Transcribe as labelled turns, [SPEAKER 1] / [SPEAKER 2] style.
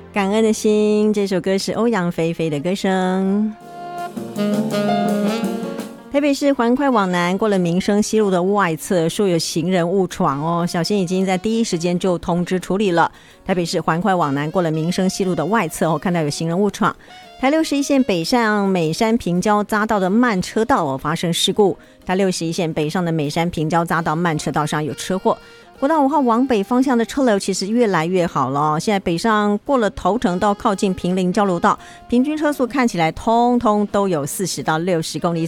[SPEAKER 1] 感恩的心，这首歌是欧阳菲菲的歌声。台北市环快往南，过了民生西路的外侧，说有行人误闯哦，小心已经在第一时间就通知处理了。台北市环快往南，过了民生西路的外侧看到有行人误闯。台61线北上美山平交匝道的慢车道发生事故，台61线北上的美山平交匝道慢车道上有车祸。国道5号往北方向的车流其实越来越好了，现在北上过了头城到靠近平林交流道，平均车速看起来通通都有40到60公里